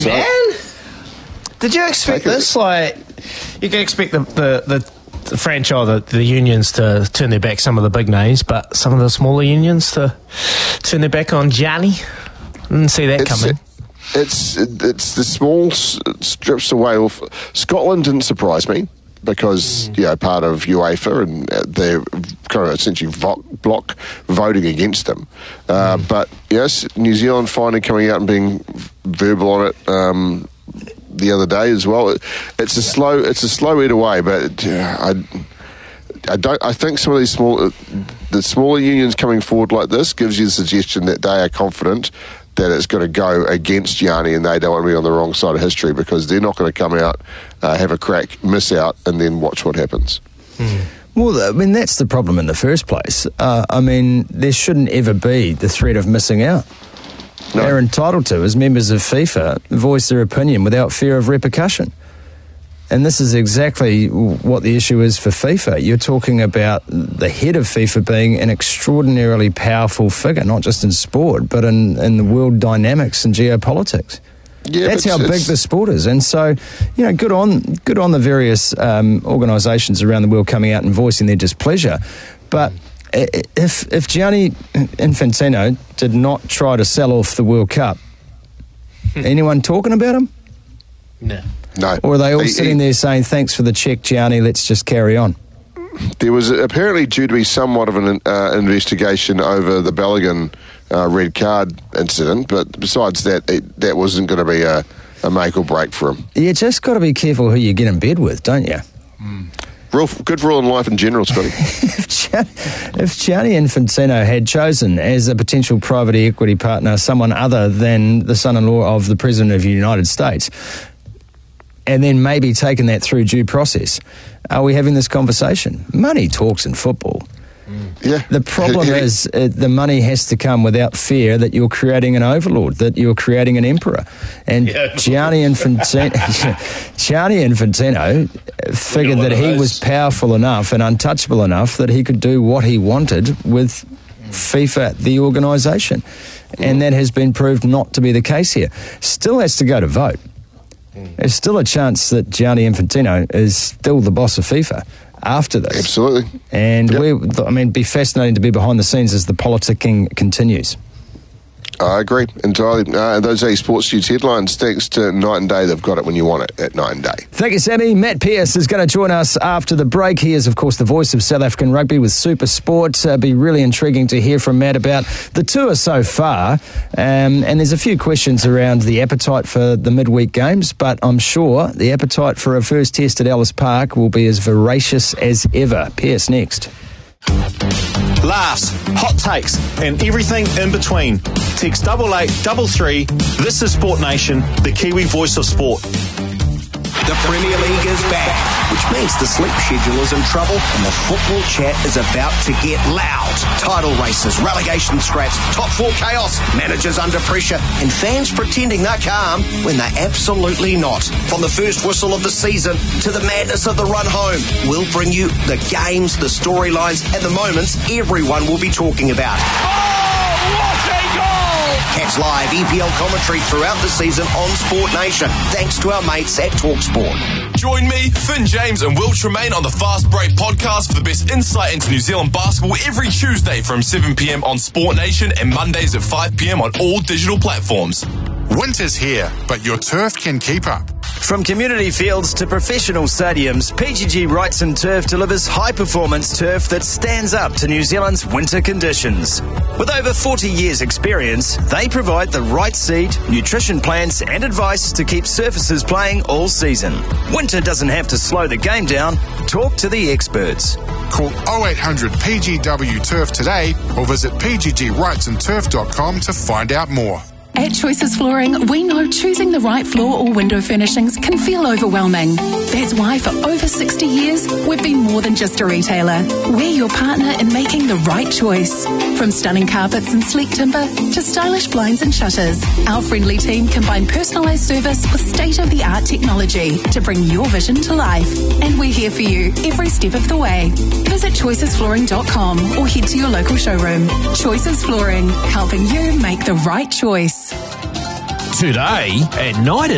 Man, did you expect this? Like, you can expect the franchise, the unions to turn their back some of the big names, but some of the smaller unions to turn their back on Gianni. Didn't see that coming. It's the small strips away. Scotland didn't surprise me because part of UEFA and they're kind of essentially block voting against them. But yes, New Zealand finally coming out and being verbal on it the other day as well. It's a slow eat away, but I think some of these the smaller unions coming forward like this gives you the suggestion that they are confident that it's going to go against Gianni and they don't want to be on the wrong side of history because they're not going to come out, have a crack, miss out, and then watch what happens. Well, I mean, that's the problem in the first place. There shouldn't ever be the threat of missing out. No. They're entitled to, as members of FIFA, voice their opinion without fear of repercussion. And this is exactly what the issue is for FIFA. You're talking about the head of FIFA being an extraordinarily powerful figure, not just in sport, but in the world dynamics and geopolitics. Yeah, that's how big the sport is. And so, good on the various organisations around the world coming out and voicing their displeasure. But if Gianni Infantino did not try to sell off the World Cup, anyone talking about him? No. Or are they all sitting there saying, thanks for the check, Gianni, let's just carry on? There was apparently due to be somewhat of an investigation over the Balogun red card incident, but besides that, that wasn't going to be a make or break for him. You just got to be careful who you get in bed with, don't you? Good rule in life in general, Scotty. If Gianni Infantino had chosen as a potential private equity partner someone other than the son-in-law of the President of the United States, and then maybe taken that through due process, are we having this conversation? Money talks in football. Yeah. The problem is the money has to come without fear that you're creating an overlord, that you're creating an emperor. And Gianni Infantino figured that he was powerful enough and untouchable enough that he could do what he wanted with FIFA, the organisation. And that has been proved not to be the case here. Still has to go to vote. There's still a chance that Gianni Infantino is still the boss of FIFA after this. Absolutely. And it'd be fascinating to be behind the scenes as the politicking continues. I agree entirely. Those are Sports News headlines. Thanks to Night and Day. They've got it when you want it at Night and Day. Thank you, Sammy. Matt Pearce is going to join us after the break. He is, of course, the voice of South African rugby with Super Sport. Be really intriguing to hear from Matt about the tour so far. And there's a few questions around the appetite for the midweek games, but I'm sure the appetite for a first test at Ellis Park will be as voracious as ever. Pearce next. Laughs, hot takes, and everything in between. Text 8833. This is Sport Nation, the Kiwi voice of sport. The Premier League is back, which means the sleep schedule is in trouble and the football chat is about to get loud. Title races, relegation scraps, top four chaos, managers under pressure, and fans pretending they're calm when they're absolutely not. From the first whistle of the season to the madness of the run home, we'll bring you the games, the storylines, and the moments everyone will be talking about. Catch live EPL commentary throughout the season on Sport Nation, thanks to our mates at TalkSport. Join me, Finn James and Will Tremaine on the Fast Break podcast for the best insight into New Zealand basketball every Tuesday from 7 p.m. on Sport Nation and Mondays at 5 p.m. on all digital platforms. Winter's here, but your turf can keep up. From community fields to professional stadiums, PGG Wrights and Turf delivers high-performance turf that stands up to New Zealand's winter conditions. With over 40 years' experience, they provide the right seed, nutrition plans and advice to keep surfaces playing all season. Winter doesn't have to slow the game down. Talk to the experts. Call 0800 PGW Turf today or visit pggwrightsandturf.com to find out more. At Choices Flooring, we know choosing the right floor or window furnishings can feel overwhelming. That's why for over 60 years, we've been more than just a retailer. We're your partner in making the right choice. From stunning carpets and sleek timber to stylish blinds and shutters, our friendly team combine personalised service with state-of-the-art technology to bring your vision to life. And we're here for you every step of the way. Visit choicesflooring.com or head to your local showroom. Choices Flooring, helping you make the right choice. Today at night.